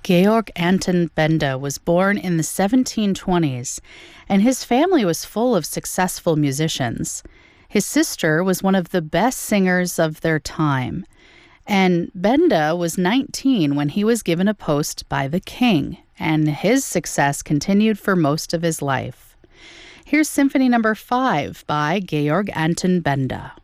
Georg Anton Benda was born in the 1720s, and his family was full of successful musicians. His sister was one of the best singers of their time, and Benda was 19 when he was given a post by the king, and his success continued for most of his life. Here's Symphony No. 5 by Georg Anton Benda.